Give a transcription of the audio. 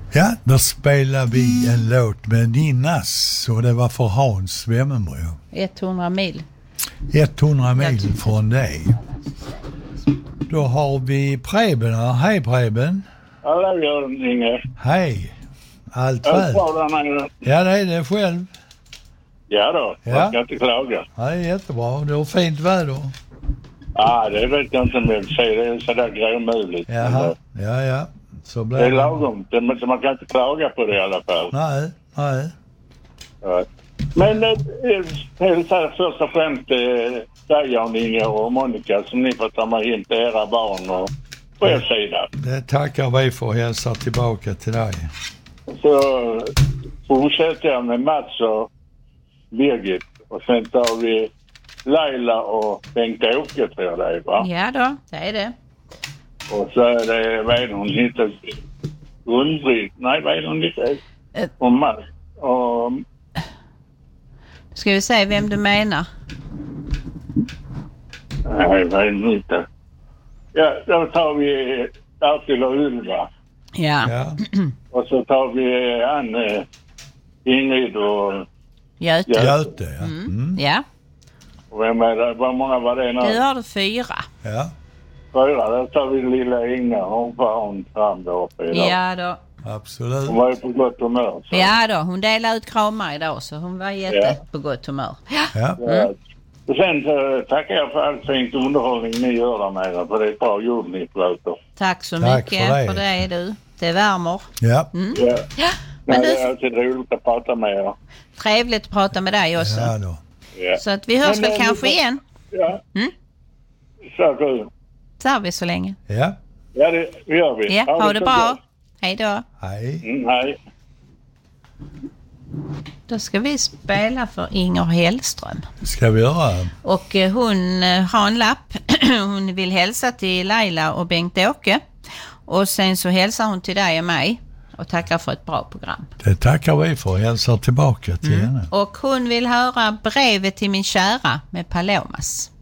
Ja, då spelar vi en låt med Ninnas och det var för Hans Wemmenbro. 100 mil. 100 mil från dig. Då har vi Preben här. Hej Preben. Hallå Björn, Inge. Hej. Allt väl? Ja, det är det själv. Ja då, jag ska inte klaga. Ja, jättebra. Det är fint väder. Ja, det vet jag inte om jag säger. Det är sådär gråmuligt. Jaha, ja. Så blir det är lagom. Så man kan inte klaga på det i alla fall. Nej. Ja. Men hälsa först och främst dig, Jan, Inge och Monica som ni får ta med in till era barn och på er sida. Det tackar vi för att hälsa tillbaka till dig. Så fortsätter jag med Mats och Birgit och sen tar vi Laila och Bengt-Åke, tror jag det är, va? Ja då, det är det. Och så är det, vad är det hon heter? Undbritt. Nej, vad är det hon heter? Och Mats. Och... Ska vi se vem du menar? Nej, vad är det hon heter? Ja, då tar vi Artil och Ylva. Ja. Och så tar vi Ingrid och... Göte, ja. Ja. Och vem är det? Vad många var det nu? Nu har du 4. Ja. 4, då tar vi lilla Inga. Hon var fram där uppe idag. Ja då. Absolut. Hon var ju på gott humör. Så. Ja då, hon delade ut kramar idag så hon var på gott humör. Ja. Och sen så tackar jag för all fint underhållning ni gör där nere. För det är ett bra jobb ni sköter. Tack så Tack mycket för för det du. Det värmer. Ja. Ja. Men det är alltid roligt att prata med er. Trevligt att prata med dig också. Ja då. Ja. Så att vi hörs väl kanske igen. Ja. Så kul. Så har vi så länge. Ja. Ja, det gör vi. Ja, ha det bra. Hej då. Hej. Hej. Då ska vi spela för Inger Hellström. Ska vi göra? Och hon har en lapp. Hon vill hälsa till Laila och Bengt-Åke. Och sen så hälsar hon till dig och mig. Och tackar för ett bra program. Det tackar vi för. Hälsar tillbaka till henne. Och hon vill höra Brevet till min kära med Palomas.